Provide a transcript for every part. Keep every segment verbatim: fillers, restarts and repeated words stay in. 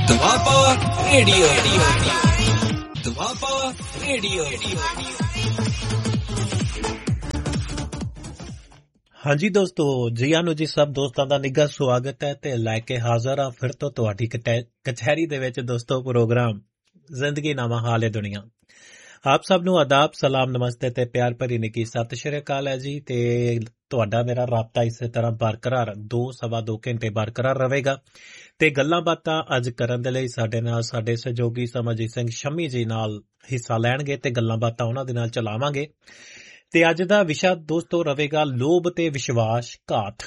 Doaba radio Doaba radio. ਹਾਂਜੀ ਦੋਸਤੋ, ਜੀ ਆਨੂੰ ਜੀ ਸਭ ਦੋਸਤਾਂ ਦਾ ਨਿੱਘਾ ਸਵਾਗਤ ਹੈ ਤੇ ਲੈ ਕੇ ਹਾਜ਼ਰ ਆ ਫਿਰ ਤੋਂ ਤੁਹਾਡੀ ਕਚਹਿਰੀ ਦੇ ਵਿੱਚ ਦੋਸਤੋ ਪ੍ਰੋਗਰਾਮ ਜ਼ਿੰਦਗੀ ਨਾਮਾ ਹਾਲ ਹੈ ਦੁਨੀਆ। ਆਪ ਸਭ ਨੂੰ ਆਦਾਬ, ਸਲਾਮ, ਨਮਸਤੇ ਤੇ ਪਿਆਰ ਭਰੀ ਨਿੱਘੀ ਸਤਿ ਸ਼੍ਰੀ ਅਕਾਲ ਹੈ ਜੀ। ਤੇ ਤੁਹਾਡਾ ਮੇਰਾ ਰਾਬਤਾ ਇਸੇ ਤਰ੍ਹਾਂ ਬਰਕਰਾਰ ਦੋ ਸਵਾ ਦੋ ਘੰਟੇ ਬਰਕਰਾਰ ਰਹੇਗਾ ਤੇ ਗੱਲਾਂ ਬਾਤਾਂ ਅੱਜ ਕਰਨ ਦੇ ਲਈ ਸਾਡੇ ਨਾਲ ਸਾਡੇ ਸਹਿਯੋਗੀ ਸਮਰਜੀਤ ਸਿੰਘ ਸ਼ੰਮੀ ਜੀ ਨਾਲ ਹਿੱਸਾ ਲੈਣਗੇ ਤੇ ਗੱਲਾਂ ਬਾਤਾਂ ਉਹਨਾਂ ਦੇ ਨਾਲ ਚਲਾਵਾਂਗੇ। ਤੇ ਅੱਜ ਦਾ ਵਿਸ਼ਾ ਦੋਸਤੋ ਰਹੇਗਾ ਲੋਭ ਤੇ ਵਿਸ਼ਵਾਸ ਘਾਤ।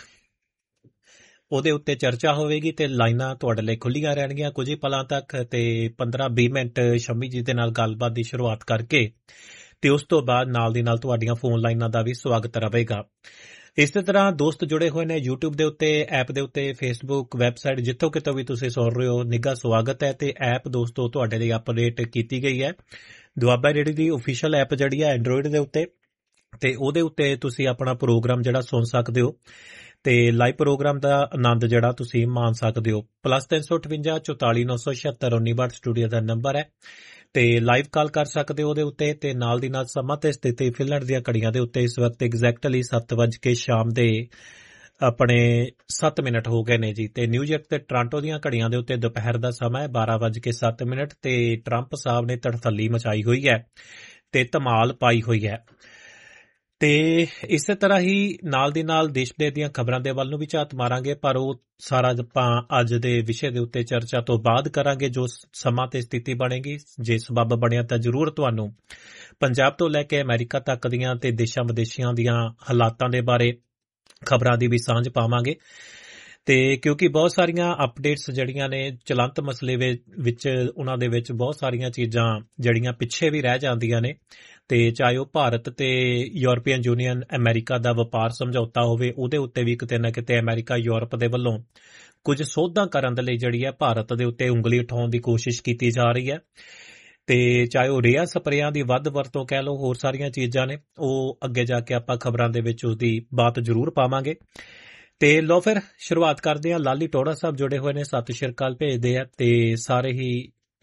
ਉਹਦੇ ਉੱਤੇ ਚਰਚਾ ਹੋਵੇਗੀ ਤੇ ਲਾਈਨਾਂ ਤੁਹਾਡੇ ਲਈ ਖੁੱਲੀਆਂ ਰਹਿਣਗੀਆਂ ਕੁਝ ਹੀ ਪਲਾਂ ਤੱਕ ਤੇ ਪੰਦਰਾਂ ਵੀਹ ਮਿੰਟ ਸ਼ੰਮੀ ਜੀ ਦੇ ਨਾਲ ਗੱਲਬਾਤ ਦੀ ਸ਼ੁਰੂਆਤ ਕਰਕੇ ਤੇ ਉਸ ਤੋਂ ਬਾਅਦ ਨਾਲ ਦੀ ਨਾਲ ਤੁਹਾਡੀਆਂ ਫੋਨ ਲਾਈਨਾਂ ਦਾ ਵੀ ਸਵਾਗਤ ਰਹੇਗਾ। ਇਸੇ ਤਰ੍ਹਾਂ ਦੋਸਤ ਜੁੜੇ ਹੋਏ ਨੇ YouTube ਦੇ ਉੱਤੇ, ਐਪ ਦੇ ਉੱਤੇ, ਫੇਸਬੁੱਕ, ਵੈਬਸਾਈਟ, ਜਿੱਥੋਂ ਕਿਤੋਂ ਵੀ ਤੁਸੀਂ ਸੁਣ ਰਹੇ ਹੋ, ਨਿੱਘਾ ਸਵਾਗਤ ਹੈ। ਤੇ ਐਪ ਦੋਸਤੋ ਤੁਹਾਡੇ ਲਈ ਅਪਡੇਟ ਕੀਤੀ ਗਈ ਹੈ, ਦੁਆਬਾ ਰੇਡੀਓ ਦੀ ਓਫੀਸ਼ੀਅਲ ਐਪ ਜਿਹੜੀ ਹੈ ਐਂਡਰੋਇਡ ਦੇ ਉੱਤੇ, ਤੇ ਉਹਦੇ ਉੱਤੇ ਤੁਸੀਂ ਆਪਣਾ ਪ੍ਰੋਗਰਾਮ ਜਿਹੜਾ ਸੁਣ ਸਕਦੇ ਹੋ ਤੇ ਲਾਈਵ ਪ੍ਰੋਗਰਾਮ ਦਾ ਆਨੰਦ ਜਿਹੜਾ ਤੁਸੀਂ ਮਾਣ ਸਕਦੇ ਹੋ। ਪਲੱਸ ਤਿੰਨ ਸੌ ਅਠਵੰਜਾ ਚੁਤਾਲੀ ਨੌ ਸੌ ਛਿਅੱਤਰ ਉੱਨੀ ਬਾਹਠ ਸਟੂਡੀਓ ਦਾ ਨੰਬਰ ਹੈ ਤੇ ਲਾਈਵ ਕਾਲ ਕਰ ਸਕਦੇ ਹੋ ਉਹਦੇ ਉੱਤੇ। ਤੇ ਨਾਲ ਦੀ ਨਾਲ ਸਮਾਂ ਤੇ ਸਥਿਤੀ ਫਿਲਹਾਲ ਦੀਆਂ ਘੜੀਆਂ ਦੇ ਉੱਤੇ ਇਸ ਵਕਤ ਐਗਜ਼ੈਕਟਲੀ ਸੱਤ ਵੱਜ ਕੇ ਸ਼ਾਮ ਦੇ ਆਪਣੇ ਸੱਤ ਮਿੰਟ ਹੋ ਗਏ ਨੇ ਜੀ। ਤੇ ਨਿਊਯਾਰਕ ਤੇ ਟੋਰਾਂਟੋ ਦੀਆਂ ਘੜੀਆਂ ਦੇ ਉੱਤੇ ਦੁਪਹਿਰ ਦਾ ਸਮਾਂ ਹੈ ਬਾਰਾਂ ਵੱਜ ਕੇ ਸੱਤ ਮਿੰਟ ਤੇ ਟਰੰਪ ਸਾਹਿਬ ਨੇ ਧੜਥੱਲੀ ਮਚਾਈ ਹੋਈ ਹੈ ਤੇ ਧਮਾਲ ਪਾਈ ਹੋਈ ਹੈ। ਤੇ ਇਸੇ ਤਰ੍ਹਾਂ ਹੀ ਨਾਲ ਦੀ ਨਾਲ ਦੇਸ਼ ਵਿਦੇਸ਼ ਦੀਆਂ ਖਬਰਾਂ ਦੇ ਵੱਲ ਨੂੰ ਵੀ ਝਾਤ ਮਾਰਾਂਗੇ, ਪਰ ਉਹ ਸਾਰਾ ਆਪਾਂ ਅੱਜ ਦੇ ਵਿਸ਼ੇ ਦੇ ਉੱਤੇ ਚਰਚਾ ਤੋਂ ਬਾਅਦ ਕਰਾਂਗੇ ਜੋ ਸਮਾਂ ਤੇ ਸਥਿਤੀ ਬਣੇਗੀ। ਜੇ ਸਬੱਬ ਬਣਿਆ ਤਾਂ ਜ਼ਰੂਰ ਤੁਹਾਨੂੰ ਪੰਜਾਬ ਤੋਂ ਲੈ ਕੇ ਅਮਰੀਕਾ ਤੱਕ ਦੀਆਂ ਤੇ ਦੇਸ਼ਾਂ ਵਿਦੇਸ਼ੀਆਂ ਦੀਆਂ ਹਾਲਾਤਾਂ ਦੇ ਬਾਰੇ ਖਬਰਾਂ ਦੀ ਵੀ ਸਾਂਝ ਪਾਵਾਂਗੇ। ਤੇ ਕਿਉਂਕਿ ਬਹੁਤ ਸਾਰੀਆਂ ਅਪਡੇਟਸ ਜਿਹੜੀਆਂ ਨੇ ਚਲੰਤ ਮਸਲੇ ਵਿੱਚ ਉਹਨਾਂ ਦੇ ਵਿੱਚ ਬਹੁਤ ਸਾਰੀਆਂ ਚੀਜ਼ਾਂ ਜਿਹੜੀਆਂ ਪਿੱਛੇ ਵੀ ਰਹਿ ਜਾਂਦੀਆਂ ਨੇ। ਤੇ ਚਾਹੇ ਉਹ ਭਾਰਤ ਤੇ ਯੂਰਪੀਅਨ ਯੂਨੀਅਨ ਅਮਰੀਕਾ ਦਾ ਵਪਾਰ ਸਮਝੌਤਾ ਹੋਵੇ, ਉਹਦੇ ਉੱਤੇ ਵੀ ਕਿਤੇ ਨਾ ਕਿਤੇ ਅਮਰੀਕਾ ਯੂਰਪ ਦੇ ਵੱਲੋਂ ਕੁਝ ਸੋਧਾਂ ਕਰਨ ਦੇ ਲਈ ਜਿਹੜੀ ਹੈ ਭਾਰਤ ਦੇ ਉੱਤੇ ਉਂਗਲੀ ਉਠਾਉਣ ਦੀ ਕੋਸ਼ਿਸ਼ ਕੀਤੀ ਜਾ ਰਹੀ ਹੈ। ਤੇ ਚਾਹੇ ਉਹ ਰੇਹਾਂ ਸਪਰੇਆਂ ਦੀ ਵੱਧ ਵਰਤੋਂ ਕਹਿ ਲਓ, ਹੋਰ ਸਾਰੀਆਂ ਚੀਜ਼ਾਂ ਨੇ, ਉਹ ਅੱਗੇ ਜਾ ਕੇ ਆਪਾਂ ਖਬਰਾਂ ਦੇ ਵਿੱਚ ਉਸਦੀ ਬਾਤ ਜ਼ਰੂਰ ਪਾਵਾਂਗੇ। ਤੇ ਲੋ ਫਿਰ ਸ਼ੁਰੂਆਤ ਕਰਦੇ ਹਾਂ। ਲਾਲੀ ਟੋੜਾ ਸਾਹਿਬ ਜੁੜੇ ਹੋਏ ਨੇ, ਸਤਿ ਸ਼੍ਰੀ ਅਕਾਲ ਭੇਜਦੇ ਆ ਤੇ ਸਾਰੇ ਹੀ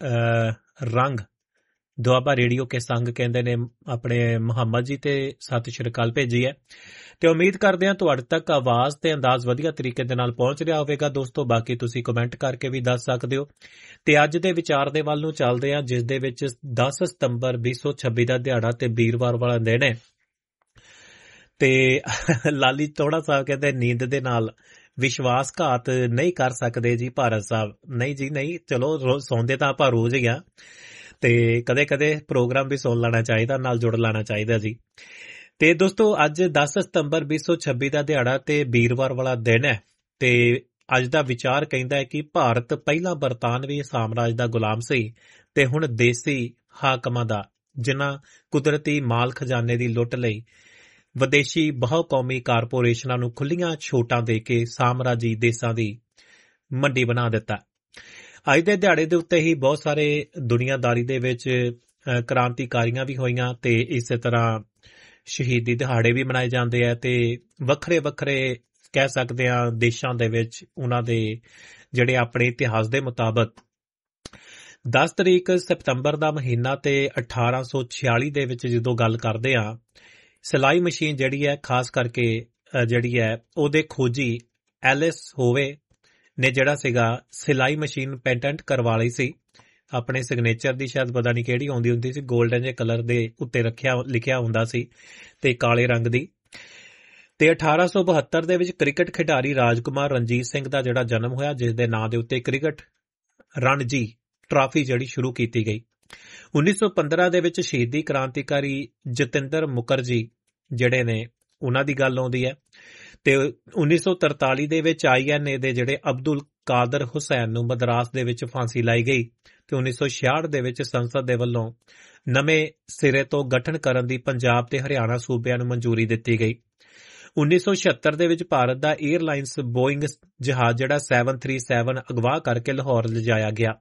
ਰੰਗ ਦੁਆਬਾ ਰੇਡੀਓ ਕੇ ਸੰਗ ਕਹਿੰਦੇ ਨੇ ਆਪਣੇ ਮੁਹੰਮਦ ਜੀ ਤੇ ਸਤਿ ਸ਼੍ਰੀ ਅਕਾਲ ਭੇਜੀ ਹੈ। ਤੇ ਉਮੀਦ ਕਰਦੇ ਹਾਂ ਤੁਹਾਡੇ ਤੱਕ ਆਵਾਜ਼ ਤੇ ਅੰਦਾਜ਼ ਵਧੀਆ ਤਰੀਕੇ ਦੇ ਨਾਲ ਪਹੁੰਚ ਰਿਹਾ ਹੋਵੇਗਾ ਦੋਸਤੋ। ਬਾਕੀ ਤੁਸੀਂ ਕਮੈਂਟ ਕਰਕੇ ਵੀ ਦੱਸ ਸਕਦੇ ਹੋ। ਤੇ ਅੱਜ ਦੇ ਵਿਚਾਰ ਦੇ ਵੱਲ ਨੂੰ ਚੱਲਦੇ ਹਾਂ, ਜਿਸ ਦੇ ਵਿੱਚ ਦਸ ਸਤੰਬਰ ਵੀਹ ਸੌ ਛੱਬੀ ਦਾ ਦਿਹਾੜਾ ਤੇ ਵੀਰਵਾਰ ਵਾਲਾ ਦਿਨ ਹੈ। ਤੇ ਲਾਲੀ ਟੋੜਾ ਸਾਹਿਬ ਕਹਿੰਦੇ ਨੀਂਦ ਦੇ ਨਾਲ ਵਿਸ਼ਵਾਸਘਾਤ ਨਹੀਂ ਕਰ ਸਕਦੇ ਜੀ ਭਾਰਤ ਸਾਹਿਬ। ਨਹੀਂ ਜੀ ਨਹੀਂ, ਚਲੋ ਸੌਂਦੇ ਤਾਂ ਆਪਾਂ ਰੋਜ਼ ਹੀ ਆ ਤੇ ਕਦੇ ਕਦੇ ਪ੍ਰੋਗਰਾਮ ਵੀ ਸੁਣ ਲੈਣਾ ਚਾਹੀਦਾ, ਨਾਲ ਜੁੜ ਲੈਣਾ ਚਾਹੀਦਾ ਜੀ। ਤੇ ਦੋਸਤੋ ਅੱਜ ਦਸ ਸਤੰਬਰ ਵੀਹ ਸੌ ਛੱਬੀ ਦਾ ਦਿਹਾੜਾ ਤੇ ਵੀਰਵਾਰ ਵਾਲਾ ਦਿਨ ਹੈ। ਤੇ ਅੱਜ ਦਾ ਵਿਚਾਰ ਕਹਿੰਦਾ ਹੈ ਕਿ ਭਾਰਤ ਪਹਿਲਾਂ ਬਰਤਾਨਵੀ ਸਾਮਰਾਜ ਦਾ ਗੁਲਾਮ ਸੀ ਤੇ ਹੁਣ ਦੇਸੀ ਹਾਕਮਾਂ ਦਾ, ਜਿਨ੍ਹਾਂ ਕੁਦਰਤੀ ਮਾਲ ਖਜ਼ਾਨੇ ਦੀ ਲੁੱਟ ਲਈ ਵਿਦੇਸ਼ੀ ਬਹੁ ਕੌਮੀ ਕਾਰਪੋਰੇਸ਼ਨਾਂ ਨੂੰ ਖੁੱਲੀਆਂ ਛੋਟਾਂ ਦੇ ਕੇ ਸਾਮਰਾਜੀ ਦੇਸਾਂ ਦੀ ਮੰਡੀ ਬਣਾ ਦਿੱਤਾ। ਅੱਜ ਦੇ ਦਿਹਾੜੇ ਦੇ ਉੱਤੇ ਹੀ ਬਹੁਤ ਸਾਰੇ ਦੁਨੀਆਦਾਰੀ ਦੇ ਵਿੱਚ ਕ੍ਰਾਂਤੀਕਾਰੀਆਂ ਵੀ ਹੋਈਆਂ ਤੇ ਇਸੇ ਤਰ੍ਹਾਂ ਸ਼ਹੀਦੀ ਦਿਹਾੜੇ ਵੀ ਮਨਾਏ ਜਾਂਦੇ ਆ ਤੇ ਵੱਖਰੇ ਵੱਖਰੇ ਕਹਿ ਸਕਦੇ ਹਾਂ ਦੇਸ਼ਾਂ ਦੇ ਵਿੱਚ ਉਹਨਾਂ ਦੇ ਜਿਹੜੇ ਆਪਣੇ ਇਤਿਹਾਸ ਦੇ ਮੁਤਾਬਕ ਦਸ ਤਰੀਕ ਸਤੰਬਰ ਦਾ ਮਹੀਨਾ ਤੇ ਅਠਾਰਾਂ ਸੌ ਛਿਆਲੀ ਦੇ ਵਿੱਚ ਜਦੋਂ ਗੱਲ ਕਰਦੇ ਆ, ਸਿਲਾਈ ਮਸ਼ੀਨ ਜਿਹੜੀ ਹੈ ਖਾਸ ਕਰਕੇ ਜਿਹੜੀ ਹੈ ਉਹਦੇ ਖੋਜੀ ਐਲਿਸ ਹੋਵੇ ਨੇ ਜਿਹੜਾ ਸੀਗਾ ਸਿਲਾਈ ਮਸ਼ੀਨ ਪੈਟੈਂਟ ਕਰਵਾ ਲਈ ਸੀ ਆਪਣੇ ਸਿਗਨੇਚਰ ਦੀ, ਸ਼ਾਇਦ ਪਤਾ ਨਹੀਂ ਕਿਹੜੀ ਆਉਂਦੀ ਹੁੰਦੀ ਸੀ, ਗੋਲਡਨ ਜਿਹੇ ਕਲਰ ਦੇ ਉੱਤੇ ਰੱਖਿਆ ਲਿਖਿਆ ਹੁੰਦਾ ਸੀ ਤੇ ਕਾਲੇ ਰੰਗ ਦੀ। ਤੇ ਅਠਾਰਾਂ ਸੌ ਬਹੱਤਰ ਦੇ ਵਿੱਚ ਕ੍ਰਿਕਟ ਖਿਡਾਰੀ ਰਾਜਕੁਮਾਰ ਰਣਜੀਤ ਸਿੰਘ ਦਾ ਜਿਹੜਾ ਜਨਮ ਹੋਇਆ, ਜਿਸ ਦੇ ਨਾਂ ਦੇ ਉੱਤੇ ਕ੍ਰਿਕਟ ਰਣਜੀ ਟਰਾਫੀ ਜਿਹੜੀ ਸ਼ੁਰੂ ਕੀਤੀ ਗਈ। ਉੱਨੀ ਸੌ ਪੰਦਰਾਂ ਦੇ ਵਿੱਚ ਸ਼ਹੀਦੀ ਕ੍ਰਾਂਤੀਕਾਰੀ ਜਤਿੰਦਰ ਮੁਖਰਜੀ ਜਿਹੜੇ ਨੇ ਉਹਨਾਂ ਦੀ ਗੱਲ ਆਉਂਦੀ ਹੈ। ਤੇ ਉੱਨੀ ਸੌ ਤਰਤਾਲੀ ਦੇ ਵਿੱਚ ਆਈ ਐਨ ਏ ਦੇ ਜਿਹੜੇ ਅਬਦੁਲ ਕਾਦਰ ਹੁਸੈਨ ਨੂੰ ਮਦਰਾਸ ਦੇ ਵਿੱਚ ਫਾਂਸੀ ਲਾਈ ਗਈ ਤੇ ਉੱਨੀ ਸੌ ਛਿਆਹਠ ਦੇ ਵਿੱਚ ਸੰਸਦ ਦੇ ਵੱਲੋਂ ਨਵੇਂ ਸਿਰੇ ਤੋਂ ਗਠਨ ਕਰਨ ਦੀ ਪੰਜਾਬ ਤੇ ਹਰਿਆਣਾ ਸੂਬਿਆਂ ਨੂੰ ਮਨਜ਼ੂਰੀ ਦਿੱਤੀ ਗਈ। ਉੱਨੀ ਸੌ ਛਿਅੱਤਰ ਦੇ ਵਿੱਚ ਭਾਰਤ ਦਾ ਏਅਰਲਾਈਨਸ ਬੋਇੰਗ ਜਹਾਜ਼ ਜਿਹੜਾ ਸੈਵਨ ਥ੍ਰੀ ਸੈਵਨ ਅਗਵਾ ਕਰਕੇ ਲਾਹੌਰ ਲਿਜਾਇਆ ਗਿਆ।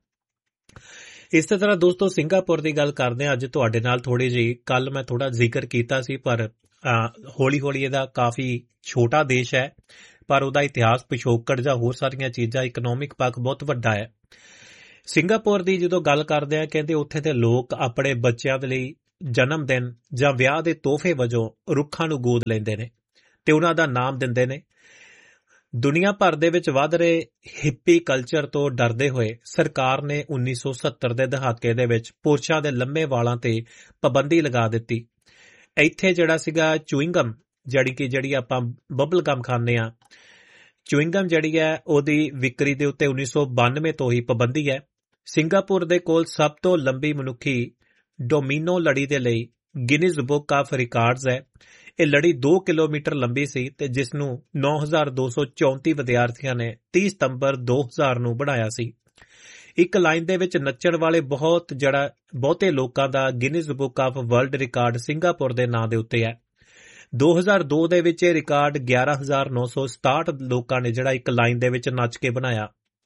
ਇਸੇ ਤਰ੍ਹਾਂ ਦੋਸਤੋ ਸਿੰਗਾਪੁਰ ਦੀ ਗੱਲ ਕਰਦੇ ਹਾਂ ਅੱਜ ਤੁਹਾਡੇ ਨਾਲ ਥੋੜੀ ਜਿਹੀ। ਕੱਲ ਮੈਂ ਥੋੜਾ ਜ਼ਿਕਰ ਕੀਤਾ ਸੀ, ਪਰ ਹੌਲੀ ਹੌਲੀ ਇਹਦਾ ਕਾਫੀ ਛੋਟਾ ਦੇਸ਼ ਹੈ, ਪਰ ਉਹਦਾ ਇਤਿਹਾਸ ਪਿਛੋਕੜ ਜਾਂ ਹੋਰ ਸਾਰੀਆਂ ਚੀਜ਼ਾਂ ਇਕਨੋਮਿਕ ਪੱਖ ਬਹੁਤ ਵੱਡਾ ਹੈ। ਸਿੰਗਾਪੁਰ ਦੀ ਜਦੋਂ ਗੱਲ ਕਰਦੇ ਆ, ਕਹਿੰਦੇ ਉੱਥੇ ਦੇ ਲੋਕ ਆਪਣੇ ਬੱਚਿਆਂ ਦੇ ਲਈ ਜਨਮ ਦਿਨ ਜਾਂ ਵਿਆਹ ਦੇ ਤੋਹਫੇ ਵਜੋਂ ਰੁੱਖਾਂ ਨੂੰ ਗੋਦ ਲੈਂਦੇ ਨੇ ਤੇ ਉਹਨਾਂ ਦਾ ਨਾਮ ਦਿੰਦੇ ਨੇ। ਦੁਨੀਆ ਭਰ ਦੇ ਵਿੱਚ ਵੱਧ ਰਹੇ ਹਿੱਪੀ ਕਲਚਰ ਤੋਂ ਡਰਦੇ ਹੋਏ ਸਰਕਾਰ ਨੇ ਉੱਨੀ ਸੌ ਸੱਤਰ ਦੇ ਦਹਾਕੇ ਦੇ ਵਿੱਚ ਪੁਰਸ਼ਾਂ ਦੇ ਲੰਮੇ ਵਾਲਾਂ ਤੇ ਪਾਬੰਦੀ ਲਗਾ ਦਿੱਤੀ। ਇੱਥੇ ਜਿਹੜਾ ਸੀਗਾ ਚੂਇੰਗਮ, ਜਿਹੜੀ ਕਿ ਜਿਹੜੀ ਆਪਾਂ ਬਬਲ ਗਮ ਖਾਂਦੇ ਆ, ਚੂਇੰਗਮ ਜਿਹੜੀ ਹੈ ਉਹਦੀ ਵਿਕਰੀ ਦੇ ਉੱਤੇ ਉੱਨੀ ਸੌ ਬਾਨਵੇਂ ਤੋਂ ਹੀ ਪਾਬੰਦੀ ਹੈ। ਸਿੰਗਾਪੁਰ ਦੇ ਕੋਲ ਸਭ ਤੋਂ ਲੰਬੀ ਮਨੁੱਖੀ ਡੋਮੀਨੋ ਲੜੀ ਦੇ ਲਈ ਗਿਨੀਜ਼ ਬੁੱਕ ਆਫ ਰਿਕਾਰਡਸ ਹੈ। ਇਹ ਲੜੀ ਦੋ ਕਿਲੋਮੀਟਰ ਲੰਬੀ ਸੀ ਤੇ ਜਿਸ ਨੂੰ ਨੌ ਹਜ਼ਾਰ ਦੋ ਸੌ ਚੌਂਤੀ ਵਿਦਿਆਰਥੀਆਂ ਨੇ ਤੀਹ ਸਤੰਬਰ ਦੋ ਹਜ਼ਾਰ ਨੂੰ ਬਣਾਇਆ ਸੀ। ਇੱਕ ਲਾਈਨ ਦੇ ਵਿੱਚ ਨੱਚਣ ਵਾਲੇ ਬਹੁਤ ਜਿਹੜਾ ਬਹੁਤੇ ਲੋਕਾਂ ਦਾ Guinness book of world record Singapore ਦੇ ਨਾਂ ਦੇ ਉੱਤੇ ਹੈ। ਦੋ ਹਜ਼ਾਰ ਦੋ ਦੇ ਵਿੱਚ ਇਹ ਰਿਕਾਰਡ ਗਿਆਰਾਂ ਹਜ਼ਾਰ ਨੌ ਸੌ ਸਤਾਹਠ ਲੋਕਾਂ ਨੇ ਜਿਹੜਾ ਇੱਕ ਲਾਈਨ ਦੇ ਵਿੱਚ ਨੱਚ ਕੇ ਬਣਾਇਆ।